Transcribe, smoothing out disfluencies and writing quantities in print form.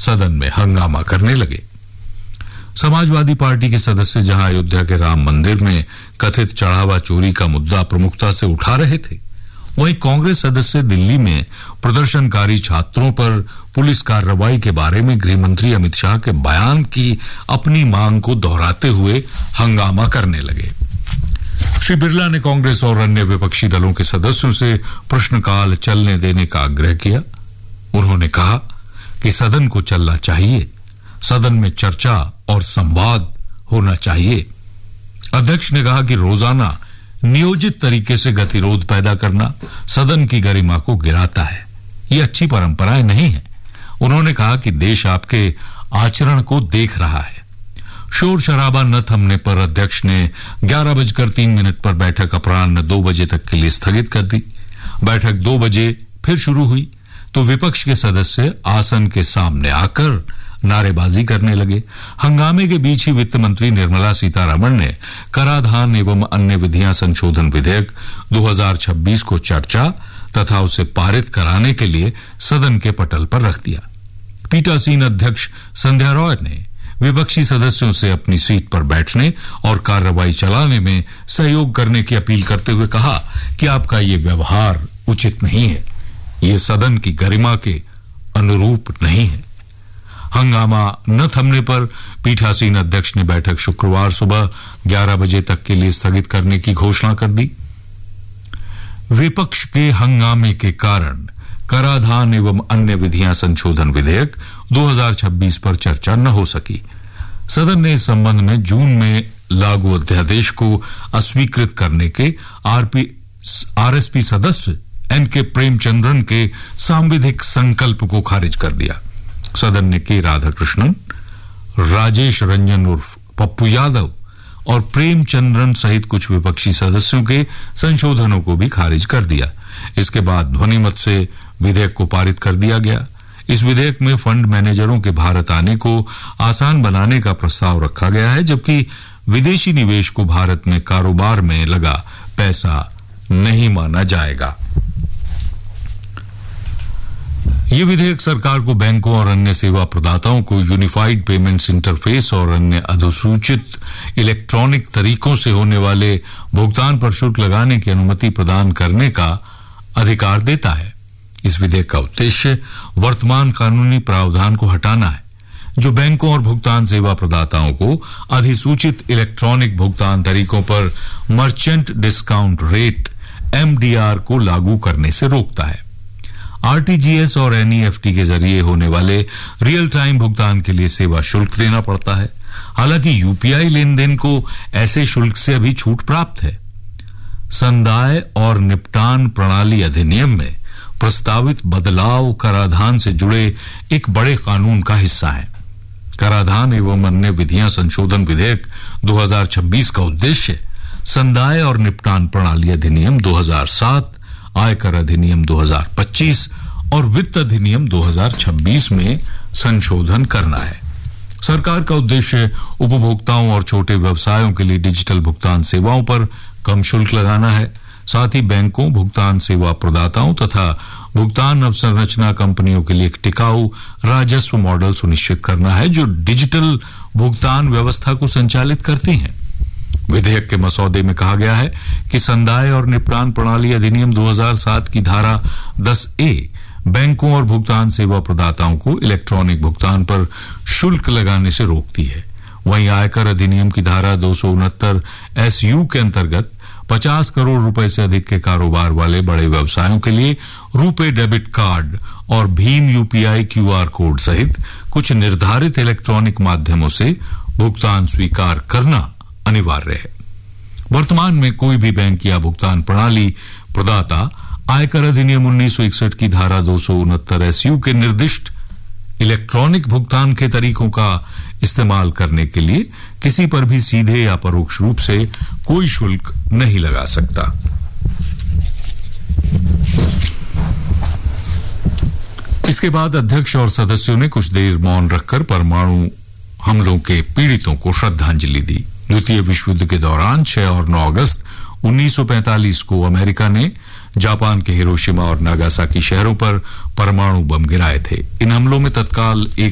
सदन में हंगामा करने लगे। समाजवादी पार्टी के सदस्य जहां अयोध्या के राम मंदिर में कथित चढ़ावा चोरी का मुद्दा प्रमुखता से उठा रहे थे, वहीं कांग्रेस सदस्य दिल्ली में प्रदर्शनकारी छात्रों पर पुलिस कार्रवाई के बारे में गृह मंत्री अमित शाह के बयान की अपनी मांग को दोहराते हुए हंगामा करने लगे। श्री बिरला ने कांग्रेस और अन्य विपक्षी दलों के सदस्यों से प्रश्नकाल चलने देने का आग्रह किया। उन्होंने कहा कि सदन को चलना चाहिए, सदन में चर्चा और संवाद होना चाहिए। अध्यक्ष ने कहा कि रोजाना नियोजित तरीके से गतिरोध पैदा करना सदन की गरिमा को गिराता है, ये अच्छी परंपराएं नहीं है। उन्होंने कहा कि देश आपके आचरण को देख रहा है। शोर शराबा न थमने पर अध्यक्ष ने 11:03 पर बैठक अपराह्न 2 बजे तक के लिए स्थगित कर दी। बैठक 2 बजे फिर शुरू हुई तो विपक्ष के सदस्य आसन के सामने आकर नारेबाजी करने लगे। हंगामे के बीच ही वित्त मंत्री निर्मला सीतारमण ने कराधान एवं अन्य विधियां संशोधन विधेयक 2026 को चर्चा तथा उसे पारित कराने के लिए सदन के पटल पर रख दिया। पीठासीन अध्यक्ष संध्या रॉय ने विपक्षी सदस्यों से अपनी सीट पर बैठने और कार्रवाई चलाने में सहयोग करने की अपील करते हुए कहा कि आपका ये व्यवहार उचित नहीं है, ये सदन की गरिमा के अनुरूप नहीं है। हंगामा न थमने पर पीठासीन अध्यक्ष ने बैठक शुक्रवार सुबह 11 बजे तक के लिए स्थगित करने की घोषणा कर दी। विपक्ष के हंगामे के कारण कराधान एवं अन्य विधियां संशोधन विधेयक 2026 पर चर्चा न हो सकी। सदन ने इस संबंध में जून में लागू अध्यादेश को अस्वीकृत करने के आरएसपी सदस्य एनके प्रेमचंद्रन के सांविधिक संकल्प को खारिज कर दिया। सदन ने के राधाकृष्णन, राजेश रंजन उर्फ पप्पू यादव और प्रेमचंद्रन सहित कुछ विपक्षी सदस्यों के संशोधनों को भी खारिज कर दिया। इसके बाद ध्वनिमत से विधेयक को पारित कर दिया गया। इस विधेयक में फंड मैनेजरों के भारत आने को आसान बनाने का प्रस्ताव रखा गया है, जबकि विदेशी निवेश को भारत में कारोबार में लगा पैसा नहीं माना जाएगा। ये विधेयक सरकार को बैंकों और अन्य सेवा प्रदाताओं को यूनिफाइड पेमेंट्स इंटरफेस और अन्य अधिसूचित इलेक्ट्रॉनिक तरीकों से होने वाले भुगतान पर शुल्क लगाने की अनुमति प्रदान करने का अधिकार देता है। इस विधेयक का उद्देश्य वर्तमान कानूनी प्रावधान को हटाना है, जो बैंकों और भुगतान सेवा प्रदाताओं को अधिसूचित इलेक्ट्रॉनिक भुगतान तरीकों पर मर्चेंट डिस्काउंट रेट MDR को लागू करने से रोकता है। RTGS और NEFT के जरिए होने वाले रियल टाइम भुगतान के लिए सेवा शुल्क देना पड़ता है। हालांकि UPI लेन देन को ऐसे शुल्क से अभी छूट प्राप्त है। संदाय और निपटान प्रणाली अधिनियम में प्रस्तावित बदलाव कराधान से जुड़े एक बड़े कानून का हिस्सा है। कराधान एवं अन्य विधियां संशोधन विधेयक 2026 का उद्देश्य संदाय और निपटान प्रणाली अधिनियम 2007, आयकर अधिनियम 2025 और वित्त अधिनियम 2026 में संशोधन करना है। सरकार का उद्देश्य उपभोक्ताओं और छोटे व्यवसायों के लिए डिजिटल भुगतान सेवाओं पर कम शुल्क लगाना है। साथ ही बैंकों, भुगतान सेवा प्रदाताओं तथा भुगतान अवसंरचना कंपनियों के लिए एक टिकाऊ राजस्व मॉडल सुनिश्चित करना है, जो डिजिटल भुगतान व्यवस्था को संचालित करती हैं। विधेयक के मसौदे में कहा गया है कि संदाय और निपटान प्रणाली अधिनियम 2007 की धारा 10A बैंकों और भुगतान सेवा प्रदाताओं को इलेक्ट्रॉनिक भुगतान पर शुल्क लगाने से रोकती है। वहीं आयकर अधिनियम की धारा 269 SU के अंतर्गत 50 करोड़ रुपए से अधिक के कारोबार वाले बड़े व्यवसायों के लिए रुपे डेबिट कार्ड और भीम UPI QR कोड सहित कुछ निर्धारित इलेक्ट्रॉनिक माध्यमों से भुगतान स्वीकार करना अनिवार्य है। वर्तमान में कोई भी बैंक या भुगतान प्रणाली प्रदाता आयकर अधिनियम 1961 की धारा 269 SU के निर्दिष्ट इलेक्ट्रॉनिक भुगतान के तरीकों का इस्तेमाल करने के लिए किसी पर भी सीधे या परोक्ष रूप से कोई शुल्क नहीं लगा सकता। इसके बाद अध्यक्ष और सदस्यों ने कुछ देर मौन रखकर परमाणु हमलों के पीड़ितों को श्रद्धांजलि दी। द्वितीय विश्व युद्ध के दौरान 6 और 9 अगस्त 1945 को अमेरिका ने जापान के हिरोशिमा और नागासाकी शहरों पर परमाणु बम गिराए थे। इन हमलों में तत्काल